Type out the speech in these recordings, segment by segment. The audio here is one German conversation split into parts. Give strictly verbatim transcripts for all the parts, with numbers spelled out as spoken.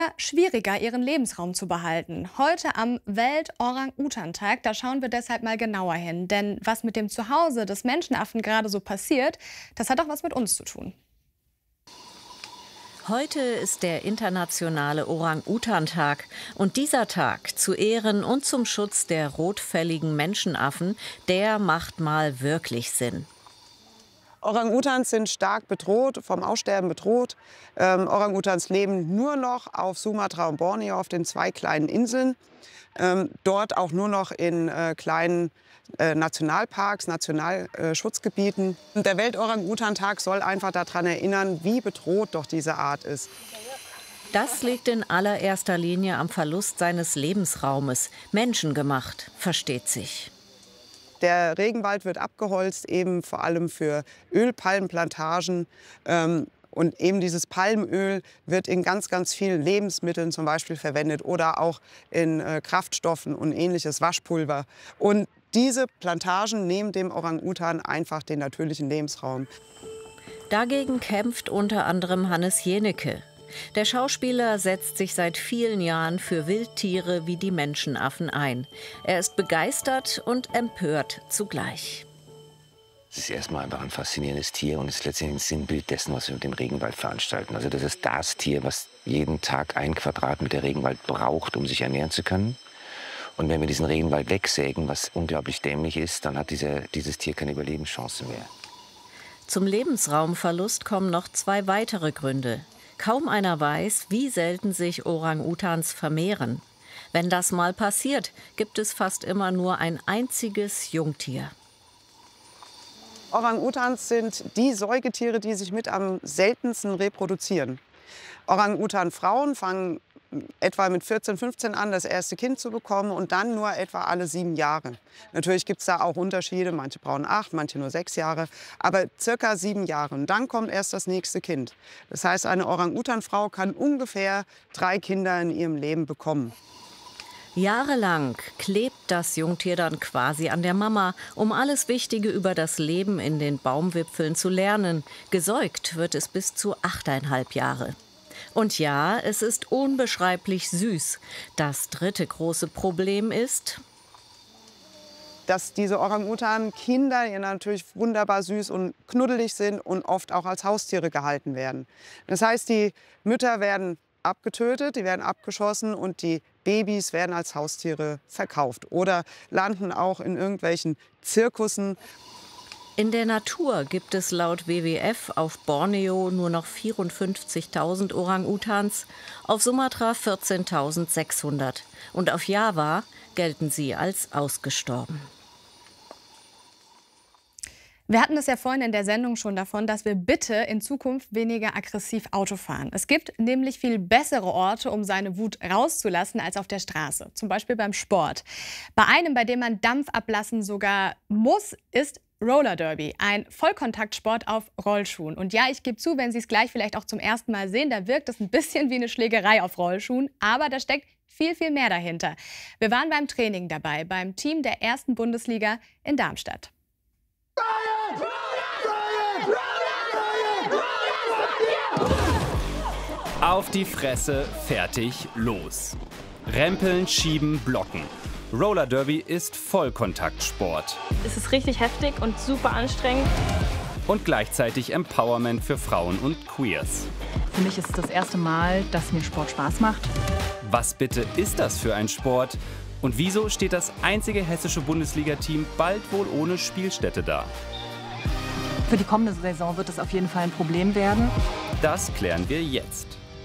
schwieriger, ihren Lebensraum zu behalten. Heute am Welt-Orang-Utan-Tag, da schauen wir deshalb mal genauer hin. Denn was mit dem Zuhause des Menschenaffen gerade so passiert, das hat auch was mit uns zu tun. Heute ist der internationale Orang-Utan-Tag. Und dieser Tag zu Ehren und zum Schutz der rotfälligen Menschenaffen, der macht mal wirklich Sinn. Orang-Utans sind stark bedroht, vom Aussterben bedroht. Ähm, Orang-Utans leben nur noch auf Sumatra und Borneo, auf den zwei kleinen Inseln. Ähm, dort auch nur noch in äh, kleinen äh, Nationalparks, Nationalschutzgebieten. Und der Welt-Orang-Utan-Tag soll einfach daran erinnern, wie bedroht doch diese Art ist. Das liegt in allererster Linie am Verlust seines Lebensraumes. Menschengemacht, versteht sich. Der Regenwald wird abgeholzt, eben vor allem für Ölpalmenplantagen. Ähm, und eben dieses Palmöl wird in ganz, ganz vielen Lebensmitteln zum Beispiel verwendet oder auch in äh, Kraftstoffen und ähnliches, Waschpulver. Und diese Plantagen nehmen dem Orang-Utan einfach den natürlichen Lebensraum. Dagegen kämpft unter anderem Hannes Jenecke. Der Schauspieler setzt sich seit vielen Jahren für Wildtiere wie die Menschenaffen ein. Er ist begeistert und empört zugleich. Es ist erstmal einfach ein faszinierendes Tier und ist letztendlich ein Sinnbild dessen, was wir mit dem Regenwald veranstalten. Also das ist das Tier, was jeden Tag ein Quadratmeter Regenwald braucht, um sich ernähren zu können. Und wenn wir diesen Regenwald wegsägen, was unglaublich dämlich ist, dann hat diese, dieses Tier keine Überlebenschance mehr. Zum Lebensraumverlust kommen noch zwei weitere Gründe. Kaum einer weiß, wie selten sich Orang-Utans vermehren. Wenn das mal passiert, gibt es fast immer nur ein einziges Jungtier. Orang-Utans sind die Säugetiere, die sich mit am seltensten reproduzieren. Orang-Utan-Frauen fangen etwa mit vierzehn, fünfzehn an, das erste Kind zu bekommen und dann nur etwa alle sieben Jahre. Natürlich gibt es da auch Unterschiede, manche brauchen acht, manche nur sechs Jahre, aber circa sieben Jahre. Und dann kommt erst das nächste Kind. Das heißt, eine Orang-Utan-Frau kann ungefähr drei Kinder in ihrem Leben bekommen. Jahrelang klebt das Jungtier dann quasi an der Mama, um alles Wichtige über das Leben in den Baumwipfeln zu lernen. Gesäugt wird es bis zu achteinhalb Jahre. Und ja, es ist unbeschreiblich süß. Das dritte große Problem ist, dass diese Orang-Utan-Kinder ja natürlich wunderbar süß und knuddelig sind und oft auch als Haustiere gehalten werden. Das heißt, die Mütter werden abgetötet, die werden abgeschossen und die Babys werden als Haustiere verkauft oder landen auch in irgendwelchen Zirkussen. In der Natur gibt es laut W W F auf Borneo nur noch vierundfünfzigtausend Orang-Utans, auf Sumatra vierzehntausendsechshundert und auf Java gelten sie als ausgestorben. Wir hatten es ja vorhin in der Sendung schon davon, dass wir bitte in Zukunft weniger aggressiv Auto fahren. Es gibt nämlich viel bessere Orte, um seine Wut rauszulassen, als auf der Straße. Zum Beispiel beim Sport. Bei einem, bei dem man Dampf ablassen sogar muss, ist Roller Derby, ein Vollkontaktsport auf Rollschuhen. Und ja, ich gebe zu, wenn Sie es gleich vielleicht auch zum ersten Mal sehen, da wirkt es ein bisschen wie eine Schlägerei auf Rollschuhen, aber da steckt viel, viel mehr dahinter. Wir waren beim Training dabei, beim Team der ersten Bundesliga in Darmstadt. Auf die Fresse, fertig, los. Rempeln, schieben, blocken. Roller Derby ist Vollkontaktsport. Es ist richtig heftig und super anstrengend. Und gleichzeitig Empowerment für Frauen und Queers. Für mich ist es das erste Mal, dass mir Sport Spaß macht. Was bitte ist das für ein Sport? Und wieso steht das einzige hessische Bundesliga-Team bald wohl ohne Spielstätte da? Für die kommende Saison wird es auf jeden Fall ein Problem werden. Das klären wir jetzt.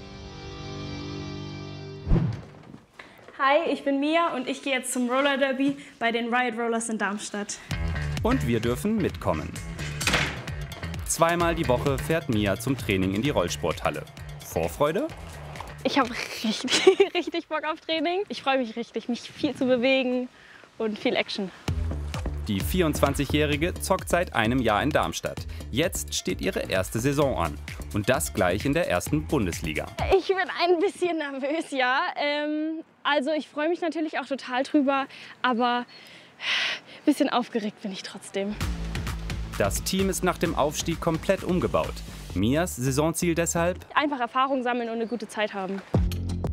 Hi, ich bin Mia und ich gehe jetzt zum Roller Derby bei den Riot Rollers in Darmstadt. Und wir dürfen mitkommen. Zweimal die Woche fährt Mia zum Training in die Rollsporthalle. Vorfreude? Ich habe richtig, richtig Bock auf Training. Ich freue mich richtig, mich viel zu bewegen und viel Action. Die vierundzwanzigjährige zockt seit einem Jahr in Darmstadt. Jetzt steht ihre erste Saison an. Und das gleich in der ersten Bundesliga. Ich bin ein bisschen nervös, ja. Ähm, also ich freue mich natürlich auch total drüber, aber ein bisschen aufgeregt bin ich trotzdem. Das Team ist nach dem Aufstieg komplett umgebaut. Mias Saisonziel deshalb? Einfach Erfahrung sammeln und eine gute Zeit haben.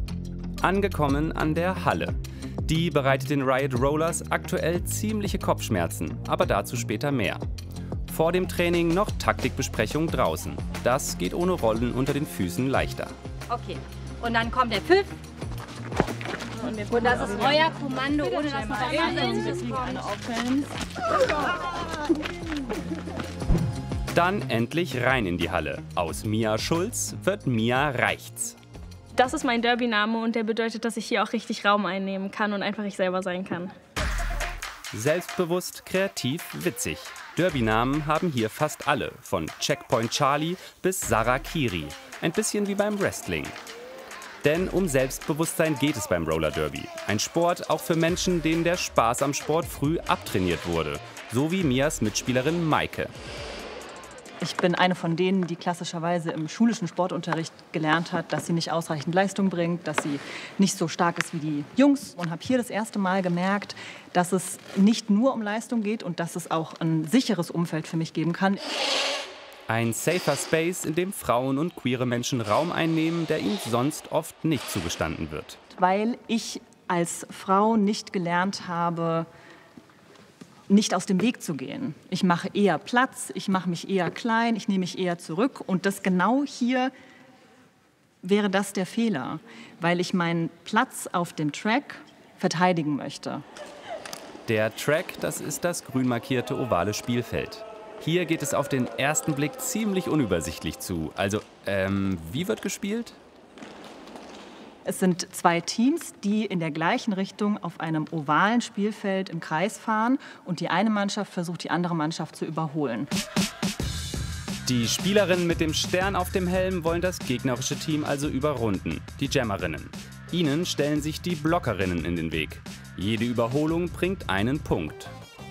Angekommen an der Halle. Die bereitet den Riot Rollers aktuell ziemliche Kopfschmerzen, aber dazu später mehr. Vor dem Training noch Taktikbesprechung draußen. Das geht ohne Rollen unter den Füßen leichter. Okay, und dann kommt der Pfiff. Und das ist euer Kommando, ohne dass wir Dann endlich rein in die Halle. Aus Mia Schulz wird Mia Reichts. Das ist mein Derby-Name und der bedeutet, dass ich hier auch richtig Raum einnehmen kann und einfach ich selber sein kann. Selbstbewusst, kreativ, witzig. Derby-Namen haben hier fast alle, von Checkpoint Charlie bis Sarah Kiri. Ein bisschen wie beim Wrestling. Denn um Selbstbewusstsein geht es beim Roller Derby. Ein Sport auch für Menschen, denen der Spaß am Sport früh abtrainiert wurde. So wie Mias Mitspielerin Maike. Ich bin eine von denen, die klassischerweise im schulischen Sportunterricht gelernt hat, dass sie nicht ausreichend Leistung bringt, dass sie nicht so stark ist wie die Jungs. Und habe hier das erste Mal gemerkt, dass es nicht nur um Leistung geht und dass es auch ein sicheres Umfeld für mich geben kann. Ein safer Space, in dem Frauen und queere Menschen Raum einnehmen, der ihnen sonst oft nicht zugestanden wird. Weil ich als Frau nicht gelernt habe, nicht aus dem Weg zu gehen. Ich mache eher Platz, ich mache mich eher klein, ich nehme mich eher zurück. Und das genau hier wäre das der Fehler, weil ich meinen Platz auf dem Track verteidigen möchte. Der Track, das ist das grün markierte ovale Spielfeld. Hier geht es auf den ersten Blick ziemlich unübersichtlich zu. Also, ähm, wie wird gespielt? Es sind zwei Teams, die in der gleichen Richtung auf einem ovalen Spielfeld im Kreis fahren. Und die eine Mannschaft versucht, die andere Mannschaft zu überholen. Die Spielerinnen mit dem Stern auf dem Helm wollen das gegnerische Team also überrunden, die Jammerinnen. Ihnen stellen sich die Blockerinnen in den Weg. Jede Überholung bringt einen Punkt.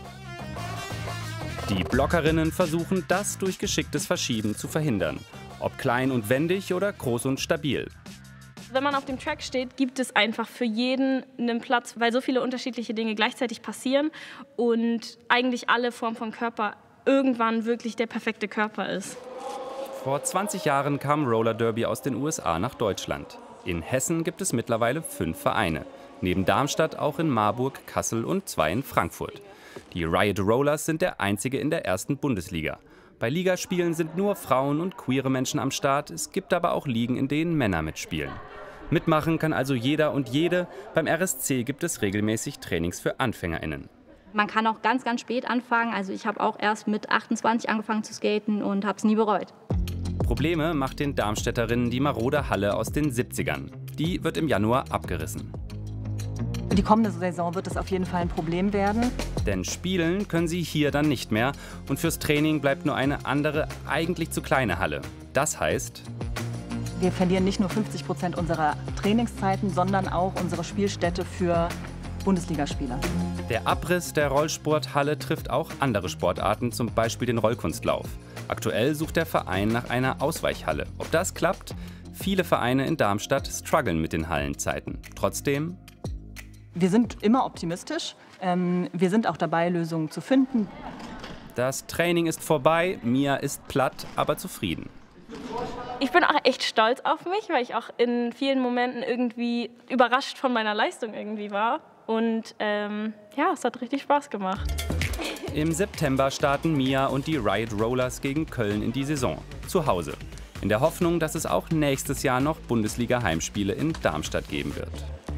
Die Blockerinnen versuchen, das durch geschicktes Verschieben zu verhindern. Ob klein und wendig oder groß und stabil. Wenn man auf dem Track steht, gibt es einfach für jeden einen Platz, weil so viele unterschiedliche Dinge gleichzeitig passieren und eigentlich alle Formen von Körper irgendwann wirklich der perfekte Körper ist. Vor zwanzig Jahren kam Roller Derby aus den U S A nach Deutschland. In Hessen gibt es mittlerweile fünf Vereine. Neben Darmstadt auch in Marburg, Kassel und zwei in Frankfurt. Die Riot Rollers sind der einzige in der ersten Bundesliga. Bei Ligaspielen sind nur Frauen und queere Menschen am Start. Es gibt aber auch Ligen, in denen Männer mitspielen. Mitmachen kann also jeder und jede. Beim R S C gibt es regelmäßig Trainings für AnfängerInnen. Man kann auch ganz, ganz spät anfangen. Also ich habe auch erst mit achtundzwanzig angefangen zu skaten und habe es nie bereut. Probleme macht den Darmstädterinnen die marode Halle aus den siebzigern. Die wird im Januar abgerissen. Für die kommende Saison wird es auf jeden Fall ein Problem werden. Denn spielen können sie hier dann nicht mehr. Und fürs Training bleibt nur eine andere, eigentlich zu kleine Halle. Das heißt, wir verlieren nicht nur fünfzig Prozent unserer Trainingszeiten, sondern auch unsere Spielstätte für Bundesligaspieler. Der Abriss der Rollsporthalle trifft auch andere Sportarten, zum Beispiel den Rollkunstlauf. Aktuell sucht der Verein nach einer Ausweichhalle. Ob das klappt? Viele Vereine in Darmstadt strugglen mit den Hallenzeiten. Trotzdem: Wir sind immer optimistisch. Ähm, wir sind auch dabei, Lösungen zu finden. Das Training ist vorbei, Mia ist platt, aber zufrieden. Ich bin auch echt stolz auf mich, weil ich auch in vielen Momenten irgendwie überrascht von meiner Leistung irgendwie war. Und ähm, ja, es hat richtig Spaß gemacht. Im September starten Mia und die Riot Rollers gegen Köln in die Saison. Zu Hause. In der Hoffnung, dass es auch nächstes Jahr noch Bundesliga-Heimspiele in Darmstadt geben wird.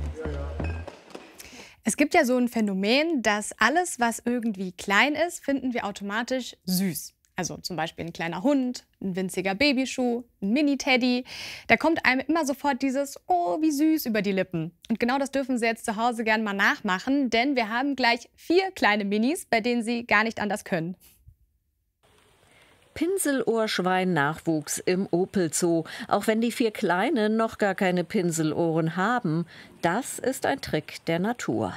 Es gibt ja so ein Phänomen, dass alles, was irgendwie klein ist, finden wir automatisch süß. Also zum Beispiel ein kleiner Hund, ein winziger Babyschuh, ein Mini-Teddy. Da kommt einem immer sofort dieses "Oh, wie süß" über die Lippen. Und genau das dürfen Sie jetzt zu Hause gerne mal nachmachen, denn wir haben gleich vier kleine Minis, bei denen Sie gar nicht anders können. Pinselohrschwein-Nachwuchs im Opel Zoo. Auch wenn die vier Kleinen noch gar keine Pinselohren haben, das ist ein Trick der Natur.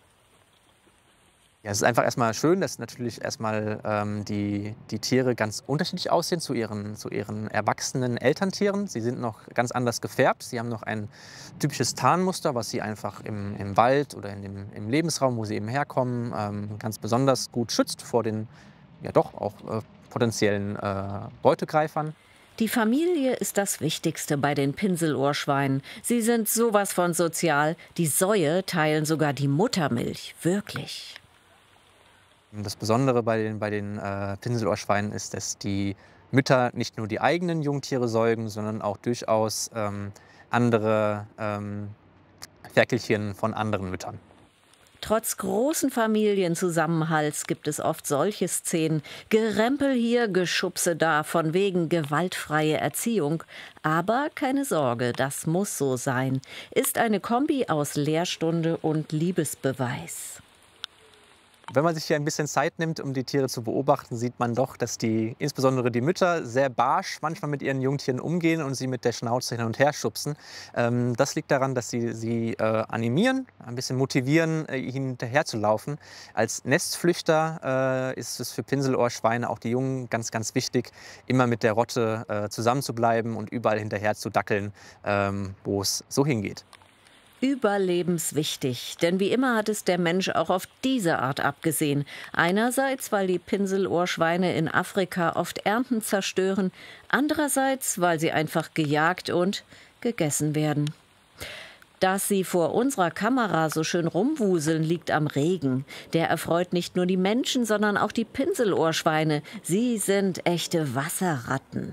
Ja, es ist einfach erstmal schön, dass natürlich erstmal ähm, die, die Tiere ganz unterschiedlich aussehen zu ihren, zu ihren erwachsenen Elterntieren. Sie sind noch ganz anders gefärbt. Sie haben noch ein typisches Tarnmuster, was sie einfach im, im Wald oder in dem, im Lebensraum, wo sie eben herkommen, ähm, ganz besonders gut schützt vor den ja doch auch äh, potenziellen äh, Beutegreifern. Die Familie ist das Wichtigste bei den Pinselohrschweinen. Sie sind sowas von sozial. Die Säue teilen sogar die Muttermilch. Wirklich. Das Besondere bei den, bei den äh, Pinselohrschweinen ist, dass die Mütter nicht nur die eigenen Jungtiere säugen, sondern auch durchaus ähm, andere ähm, Ferkelchen von anderen Müttern. Trotz großen Familienzusammenhalts gibt es oft solche Szenen. Gerempel hier, Geschubse da, von wegen gewaltfreie Erziehung. Aber keine Sorge, das muss so sein. Ist eine Kombi aus Lehrstunde und Liebesbeweis. Wenn man sich hier ein bisschen Zeit nimmt, um die Tiere zu beobachten, sieht man doch, dass die, insbesondere die Mütter, sehr barsch manchmal mit ihren Jungtieren umgehen und sie mit der Schnauze hin und her schubsen. Ähm, das liegt daran, dass sie sie äh, animieren, ein bisschen motivieren, äh, ihnen hinterher zu laufen. Als Nestflüchter äh, ist es für Pinselohrschweine, auch die Jungen, ganz, ganz wichtig, immer mit der Rotte äh, zusammen zu bleiben und überall hinterher zu dackeln, ähm, wo es so hingeht. Überlebenswichtig, denn wie immer hat es der Mensch auch auf diese Art abgesehen. Einerseits, weil die Pinselohrschweine in Afrika oft Ernten zerstören, andererseits, weil sie einfach gejagt und gegessen werden. Dass sie vor unserer Kamera so schön rumwuseln, liegt am Regen. Der erfreut nicht nur die Menschen, sondern auch die Pinselohrschweine. Sie sind echte Wasserratten.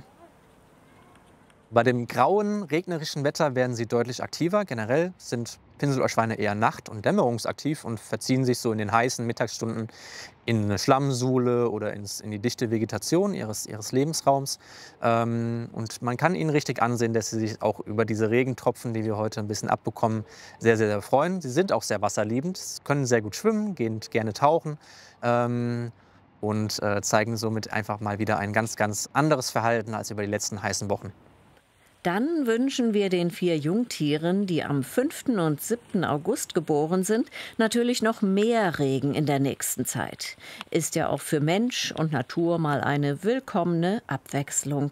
Bei dem grauen, regnerischen Wetter werden sie deutlich aktiver. Generell sind Pinselohrschweine eher nacht- und dämmerungsaktiv und verziehen sich so in den heißen Mittagsstunden in eine Schlammsuhle oder ins, in die dichte Vegetation ihres, ihres Lebensraums. Ähm, und man kann ihnen richtig ansehen, dass sie sich auch über diese Regentropfen, die wir heute ein bisschen abbekommen, sehr, sehr, sehr freuen. Sie sind auch sehr wasserliebend, können sehr gut schwimmen, gehen gerne tauchen. Ähm, und äh, zeigen somit einfach mal wieder ein ganz, ganz anderes Verhalten als über die letzten heißen Wochen. Dann wünschen wir den vier Jungtieren, die am fünften und siebten August geboren sind, natürlich noch mehr Regen in der nächsten Zeit. Ist ja auch für Mensch und Natur mal eine willkommene Abwechslung.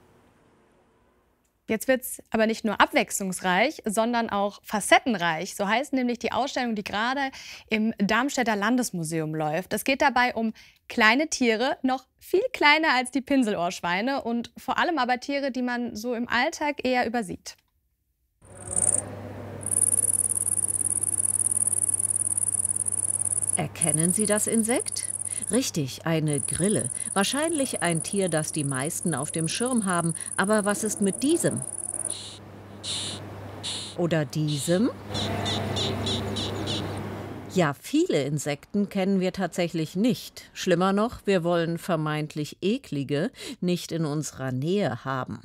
Jetzt wird es aber nicht nur abwechslungsreich, sondern auch facettenreich. So heißt nämlich die Ausstellung, die gerade im Darmstädter Landesmuseum läuft. Es geht dabei um kleine Tiere, noch viel kleiner als die Pinselohrschweine und vor allem aber Tiere, die man so im Alltag eher übersieht. Erkennen Sie das Insekt? Richtig, eine Grille. Wahrscheinlich ein Tier, das die meisten auf dem Schirm haben. Aber was ist mit diesem? Oder diesem? Ja, viele Insekten kennen wir tatsächlich nicht. Schlimmer noch, wir wollen vermeintlich eklige nicht in unserer Nähe haben.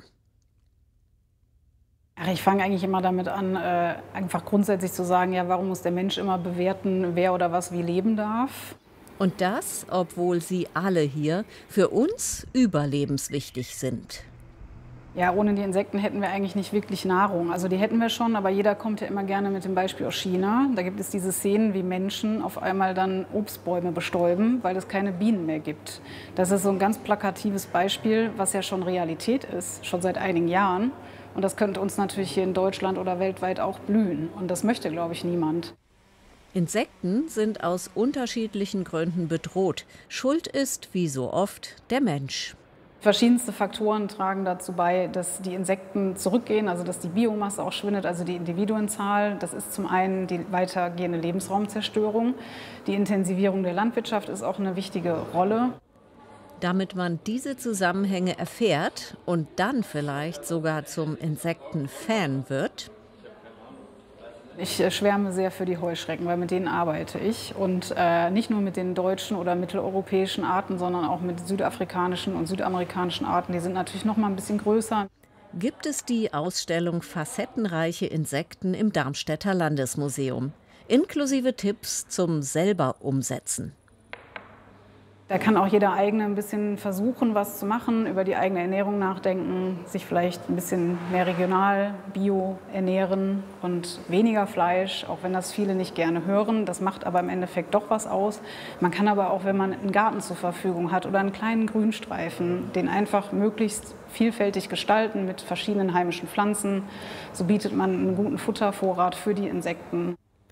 Ich fange eigentlich immer damit an, äh, einfach grundsätzlich zu sagen, ja, warum muss der Mensch immer bewerten, wer oder was wie leben darf? Und das, obwohl sie alle hier für uns überlebenswichtig sind. Ja, ohne die Insekten hätten wir eigentlich nicht wirklich Nahrung. Also die hätten wir schon, aber jeder kommt ja immer gerne mit dem Beispiel aus China. Da gibt es diese Szenen, wie Menschen auf einmal dann Obstbäume bestäuben, weil es keine Bienen mehr gibt. Das ist so ein ganz plakatives Beispiel, was ja schon Realität ist, schon seit einigen Jahren. Und das könnte uns natürlich hier in Deutschland oder weltweit auch blühen. Und das möchte, glaube ich, niemand. Insekten sind aus unterschiedlichen Gründen bedroht. Schuld ist, wie so oft, der Mensch. Verschiedenste Faktoren tragen dazu bei, dass die Insekten zurückgehen, also dass die Biomasse auch schwindet, also die Individuenzahl. Das ist zum einen die weitergehende Lebensraumzerstörung. Die Intensivierung der Landwirtschaft ist auch eine wichtige Rolle. Damit man diese Zusammenhänge erfährt und dann vielleicht sogar zum Insektenfan wird. Ich schwärme sehr für die Heuschrecken, weil mit denen arbeite ich. Und äh, nicht nur mit den deutschen oder mitteleuropäischen Arten, sondern auch mit südafrikanischen und südamerikanischen Arten. Die sind natürlich noch mal ein bisschen größer. Gibt es die Ausstellung Facettenreiche Insekten im Darmstädter Landesmuseum. Inklusive Tipps zum selber umsetzen. Da kann auch jeder eigene ein bisschen versuchen, was zu machen, über die eigene Ernährung nachdenken, sich vielleicht ein bisschen mehr regional, bio ernähren und weniger Fleisch, auch wenn das viele nicht gerne hören. Das macht aber im Endeffekt doch was aus. Man kann aber auch, wenn man einen Garten zur Verfügung hat oder einen kleinen Grünstreifen, den einfach möglichst vielfältig gestalten mit verschiedenen heimischen Pflanzen. So bietet man einen guten Futtervorrat für die Insekten.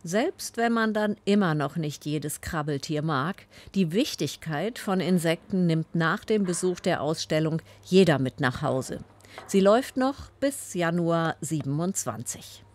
Selbst wenn man dann immer noch nicht jedes Krabbeltier mag, die Wichtigkeit von Insekten nimmt nach dem Besuch der Ausstellung jeder mit nach Hause. Sie läuft noch bis Januar siebenundzwanzig.